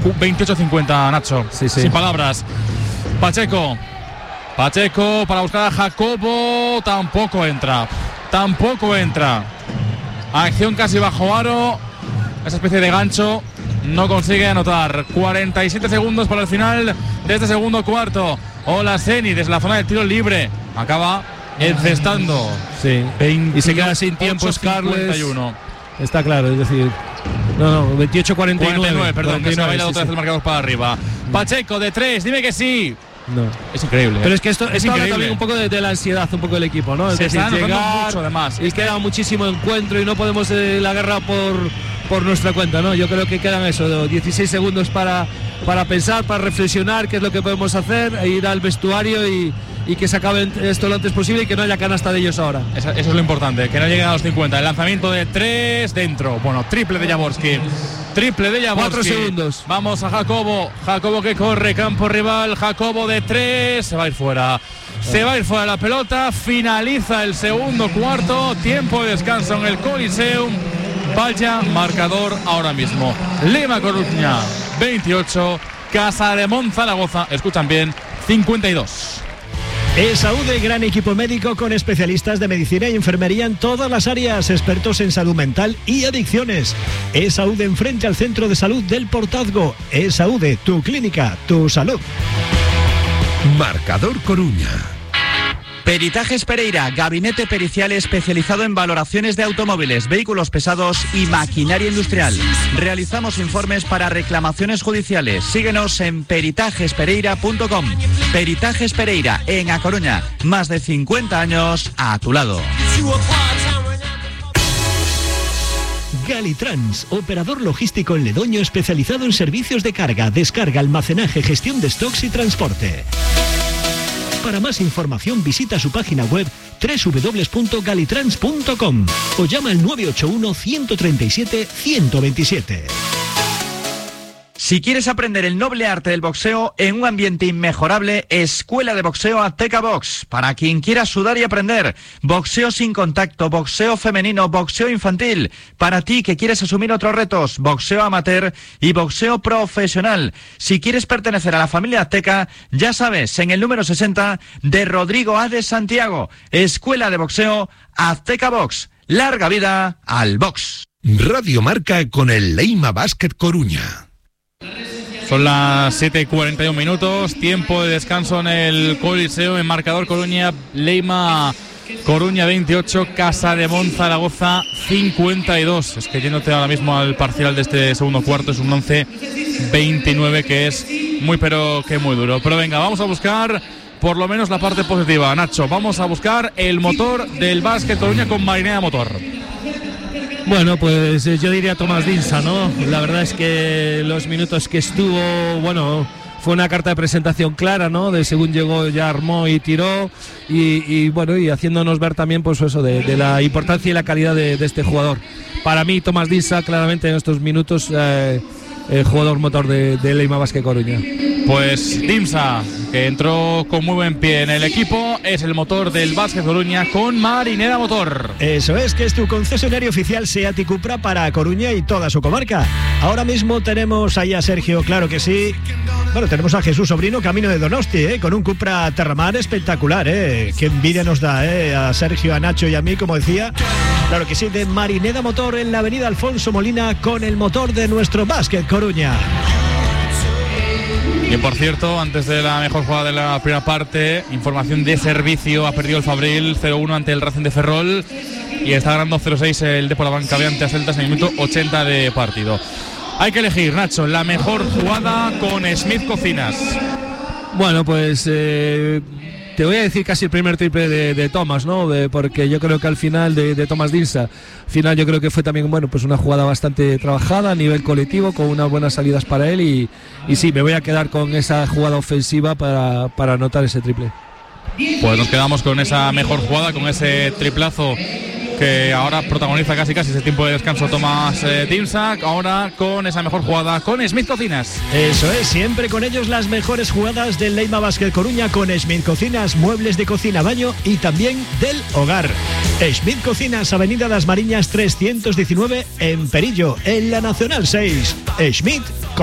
28-50, Nacho. Sí. Sin palabras. Pacheco para buscar a Jacobo. Tampoco entra. Acción casi bajo aro. Esa especie de gancho no consigue anotar. 47 segundos para el final de este segundo cuarto. Olaseni desde la zona de tiro libre acaba encestando. Sí. Y se queda sin tiempo Scarlett. Está claro, es decir, 28-49, perdón, 49, que se ha bailado sí, otra vez el marcador para arriba. Pacheco de 3, dime que sí. No. Es increíble. Pero es que esto habla increíble. también un poco de la ansiedad, un poco del equipo, ¿no? Es se decir, está notando llegar, mucho además. Y queda muchísimo encuentro y no podemos la guerra por nuestra cuenta, ¿no? Yo creo que quedan 16 segundos para pensar, para reflexionar qué es lo que podemos hacer, e ir al vestuario y que se acabe esto lo antes posible y que no haya canasta de ellos ahora. Eso es lo importante, que no lleguen a los 50. El lanzamiento de 3 dentro. Bueno, triple de Jaworski. 4 segundos. Vamos a Jacobo que corre, campo rival. Jacobo de 3, se va a ir fuera. La pelota, finaliza el segundo cuarto. Tiempo de descanso en el Coliseum. Vaya marcador ahora mismo. Lima Coruña 28, Casademont Zaragoza, escuchan bien, 52. ESAUDE, gran equipo médico con especialistas de medicina y enfermería en todas las áreas, expertos en salud mental y adicciones. ESAUDE enfrente al Centro de Salud del Portazgo. ESAUDE, tu clínica, tu salud. Marcador Coruña. Peritajes Pereira, gabinete pericial especializado en valoraciones de automóviles, vehículos pesados y maquinaria industrial. Realizamos informes para reclamaciones judiciales. Síguenos en peritajespereira.com. Peritajes Pereira, en A Coruña. Más de 50 años a tu lado. Galitrans, operador logístico en Ledoño especializado en servicios de carga, descarga, almacenaje, gestión de stocks y transporte. Para más información visita su página web www.galitrans.com o llama al 981 137 127. Si quieres aprender el noble arte del boxeo en un ambiente inmejorable, Escuela de Boxeo Azteca Box. Para quien quiera sudar y aprender, boxeo sin contacto, boxeo femenino, boxeo infantil. Para ti que quieres asumir otros retos, boxeo amateur y boxeo profesional. Si quieres pertenecer a la familia Azteca, ya sabes, en el número 60 de Rodrigo A. de Santiago. Escuela de Boxeo Azteca Box. Larga vida al box. Radio Marca con el Leima Basket Coruña. Son las 7:41 minutos, tiempo de descanso en el Coliseo, en marcador Coruña, Leima Coruña 28, Casademont Zaragoza 52. Es que yéndote ahora mismo al parcial de este segundo cuarto, es un 11-29 que es muy pero que muy duro. Pero venga, vamos a buscar por lo menos la parte positiva, Nacho. Vamos a buscar el motor del básquet Coruña con Marineda Motor. Bueno, pues yo diría Tomás Dinsa, ¿no? La verdad es que los minutos que estuvo, bueno, fue una carta de presentación clara, ¿no? De según llegó ya armó y tiró y bueno, y haciéndonos ver también pues eso de la importancia y la calidad de este jugador. Para mí Tomás Dinsa claramente en estos minutos el jugador motor de Leima Basket Coruña. Pues Dimsa, que entró con muy buen pie en el equipo, es el motor del Básquet Coruña con Marineda Motor. Eso es, que es tu concesionario oficial SEAT y Cupra para Coruña y toda su comarca. Ahora mismo tenemos ahí a Sergio, claro que sí. Bueno, tenemos a Jesús Sobrino, camino de Donosti, con un Cupra Terramar espectacular, Qué envidia nos da, a Sergio, a Nacho y a mí, como decía. Claro que sí, de Marineda Motor en la avenida Alfonso Molina con el motor de nuestro Básquet Coruña. Y por cierto, antes de la mejor jugada de la primera parte, información de servicio, ha perdido el Fabril 0-1 ante el Racing de Ferrol y está ganando 0-6 el Depor Bancaria ante Celtas en el minuto 80 de partido. Hay que elegir, Nacho, la mejor jugada con Smith Cocinas. Bueno, pues te voy a decir casi el primer triple de Tomás, ¿no? Porque yo creo que al final de Tomás Dinsa, al final yo creo que fue también, bueno, pues una jugada bastante trabajada a nivel colectivo, con unas buenas salidas para él y sí, me voy a quedar con esa jugada ofensiva para anotar ese triple. Pues nos quedamos con esa mejor jugada, con ese triplazo que ahora protagoniza casi ese tiempo de descanso Tomás Dinsa, ahora con esa mejor jugada con Smith Cocinas. Eso es, siempre con ellos las mejores jugadas del Leima Basket Coruña con Smith Cocinas, muebles de cocina, baño y también del hogar. Smith Cocinas, Avenida Las Mariñas 319 en Perillo, en la Nacional 6. Smith